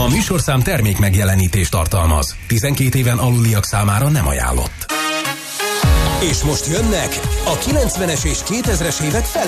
A műsorszám termék megjelenítést tartalmaz. 12 éven aluliak számára nem ajánlott. És most jönnek a 90-es és 2000-es évek